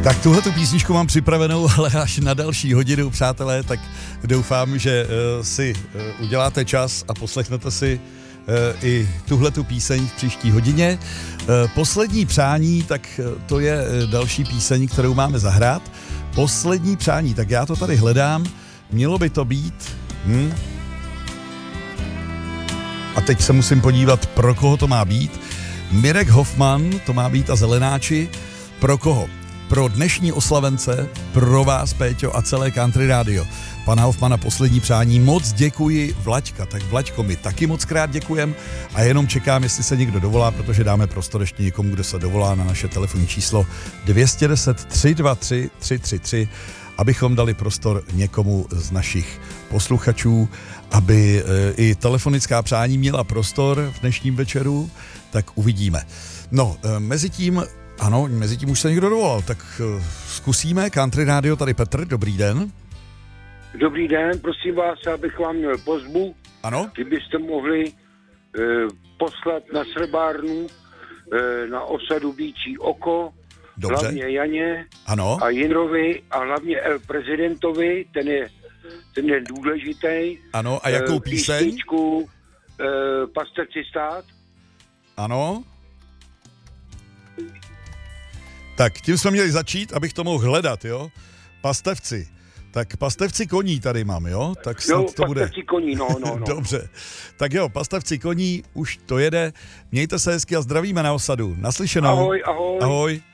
Tak tuhletu písničku mám připravenou, ale až na další hodinu, přátelé, tak doufám, že si uděláte čas a poslechnete si i tuhletu píseň v příští hodině. Poslední přání, tak to je další píseň, kterou máme zahrát. Poslední přání, tak já to tady hledám. Mělo by to být... A teď se musím podívat, pro koho to má být. Mirek Hoffman, to má být a Zelenáči. Pro koho? Pro dnešní oslavence, pro vás, Péťo, a celé Country Radio. Pana Hoffmana poslední přání, moc děkuji Vlaďka. Tak Vlaďko, my taky moc krát děkujem a jenom čekám, jestli se někdo dovolá, protože dáme prostor ještě někomu, kdo se dovolá na naše telefonní číslo 210 323 333, abychom dali prostor někomu z našich posluchačů, aby i telefonická přání měla prostor v dnešním večeru, tak uvidíme. No, mezitím už se někdo dovolal, tak zkusíme. Country Radio, tady Petr, dobrý den. Dobrý den, prosím vás, abych vám měl pozbu. Ano? Kdybyste mohli poslat na Srbárnu na osadu Býčí oko, dobře. Hlavně Janě, ano. A Jinrovi a hlavně El Prezidentovi, ten je důležitý. Ano, a jakou píseň? Písničku Pastevci stát. Ano. Tak, tím jsme měli začít, abych to mohl hledat, jo? Pastevci. Tak Pastevci koní tady mám, jo? Tak snad to bude. Pastevci koní, no. Dobře. Tak jo, Pastevci koní, už to jede. Mějte se hezky a zdravíme na osadu. Naslyšenou. Ahoj. Ahoj.